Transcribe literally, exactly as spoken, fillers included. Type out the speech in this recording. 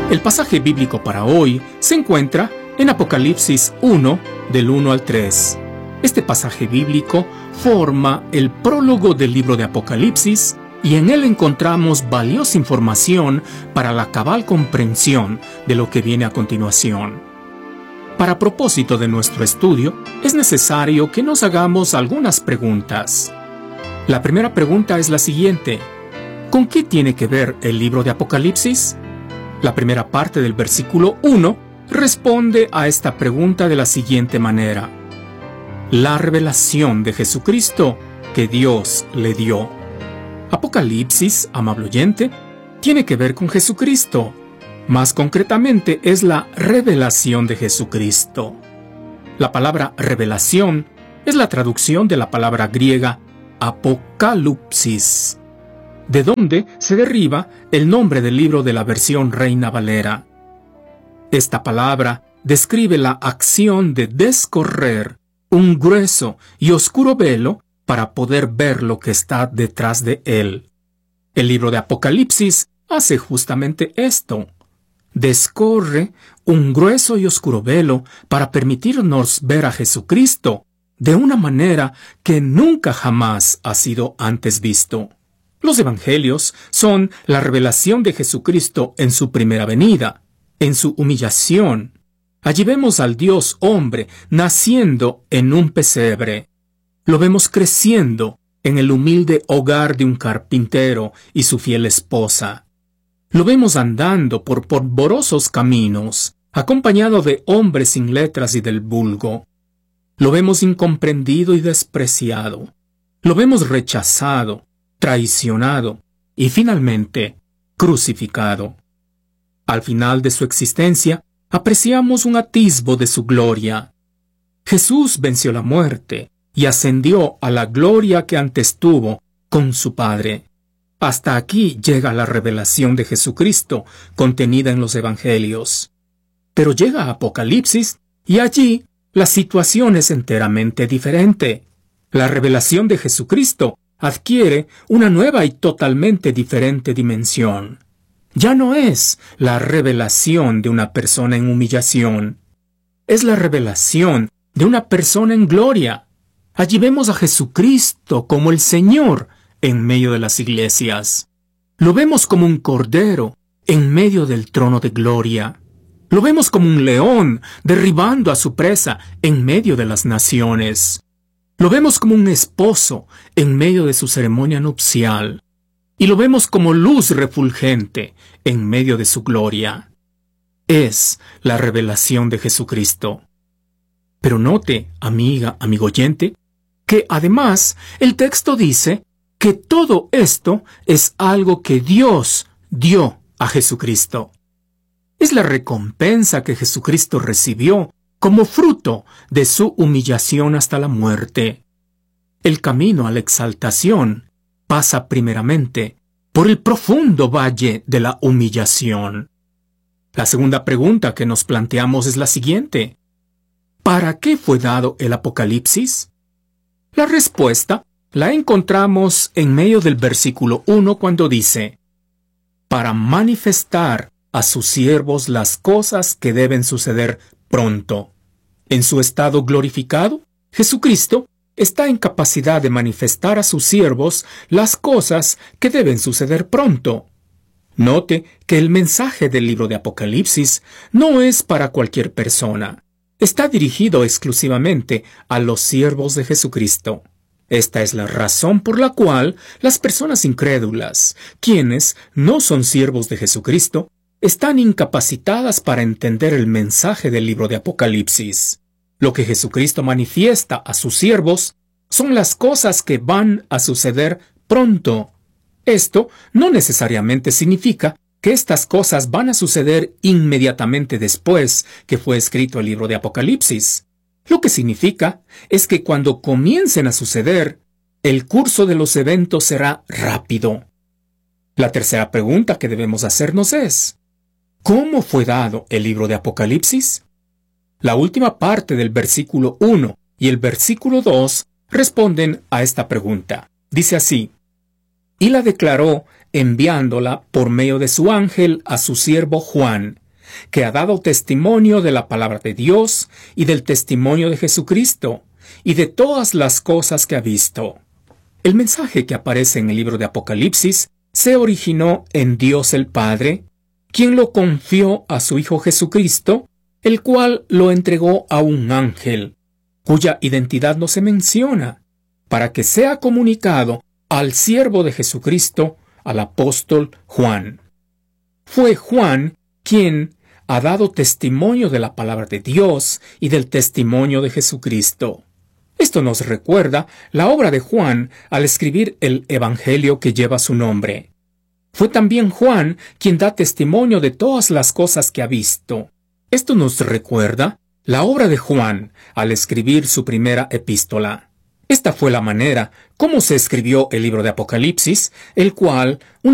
El pasaje bíblico para hoy se encuentra en Apocalipsis uno, del uno al tres. Este pasaje bíblico forma el prólogo del libro de Apocalipsis y en él encontramos valiosa información para la cabal comprensión de lo que viene a continuación. Para propósito de nuestro estudio, es necesario que nos hagamos algunas preguntas. La primera pregunta es la siguiente: ¿con qué tiene que ver el libro de Apocalipsis? La primera parte del versículo uno responde a esta pregunta de la siguiente manera: la revelación de Jesucristo que Dios le dio. Apocalipsis, amable oyente, tiene que ver con Jesucristo. Más concretamente, es la revelación de Jesucristo. La palabra revelación es la traducción de la palabra griega apocalipsis, de donde se deriva el nombre del libro de la versión Reina Valera. Esta palabra describe la acción de descorrer un grueso y oscuro velo para poder ver lo que está detrás de él. El libro de Apocalipsis hace justamente esto. Descorre un grueso y oscuro velo para permitirnos ver a Jesucristo de una manera que nunca jamás ha sido antes visto. Los evangelios son la revelación de Jesucristo en su primera venida, en su humillación. Allí vemos al Dios hombre naciendo en un pesebre. Lo vemos creciendo en el humilde hogar de un carpintero y su fiel esposa. Lo vemos andando por polvorosos caminos, acompañado de hombres sin letras y del vulgo. Lo vemos incomprendido y despreciado. Lo vemos rechazado, traicionado y finalmente crucificado. Al final de su existencia, apreciamos un atisbo de su gloria. Jesús venció la muerte y ascendió a la gloria que antes tuvo con su Padre. Hasta aquí llega la revelación de Jesucristo contenida en los evangelios. Pero llega a Apocalipsis y allí la situación es enteramente diferente. La revelación de Jesucristo adquiere una nueva y totalmente diferente dimensión. Ya no es la revelación de una persona en humillación. Es la revelación de una persona en gloria. Allí vemos a Jesucristo como el Señor en medio de las iglesias. Lo vemos como un cordero en medio del trono de gloria. Lo vemos como un león derribando a su presa en medio de las naciones. Lo vemos como un esposo en medio de su ceremonia nupcial. Y lo vemos como luz refulgente en medio de su gloria. Es la revelación de Jesucristo. Pero note, amiga, amigo oyente, que además el texto dice que todo esto es algo que Dios dio a Jesucristo. Es la recompensa que Jesucristo recibió como fruto de su humillación hasta la muerte. El camino a la exaltación pasa primeramente por el profundo valle de la humillación. La segunda pregunta que nos planteamos es la siguiente: ¿para qué fue dado el Apocalipsis? La respuesta la encontramos en medio del versículo uno cuando dice: para manifestar a sus siervos las cosas que deben suceder pronto. En su estado glorificado, Jesucristo está en capacidad de manifestar a sus siervos las cosas que deben suceder pronto. Note que el mensaje del libro de Apocalipsis no es para cualquier persona. Está dirigido exclusivamente a los siervos de Jesucristo. Esta es la razón por la cual las personas incrédulas, quienes no son siervos de Jesucristo, están incapacitadas para entender el mensaje del libro de Apocalipsis. Lo que Jesucristo manifiesta a sus siervos son las cosas que van a suceder pronto. Esto no necesariamente significa que estas cosas van a suceder inmediatamente después que fue escrito el libro de Apocalipsis. Lo que significa es que cuando comiencen a suceder, el curso de los eventos será rápido. La tercera pregunta que debemos hacernos es: ¿cómo fue dado el libro de Apocalipsis? La última parte del versículo uno y el versículo dos responden a esta pregunta. Dice así: y la declaró enviándola por medio de su ángel a su siervo Juan, que ha dado testimonio de la palabra de Dios y del testimonio de Jesucristo y de todas las cosas que ha visto. El mensaje que aparece en el libro de Apocalipsis se originó en Dios el Padre, quien lo confió a su Hijo Jesucristo, el cual lo entregó a un ángel, cuya identidad no se menciona, para que sea comunicado al siervo de Jesucristo, al apóstol Juan. Fue Juan quien ha dado testimonio de la palabra de Dios y del testimonio de Jesucristo. Esto nos recuerda la obra de Juan al escribir el Evangelio que lleva su nombre. Fue también Juan quien da testimonio de todas las cosas que ha visto. Esto nos recuerda la obra de Juan al escribir su primera epístola. Esta fue la manera como se escribió el libro de Apocalipsis, el cual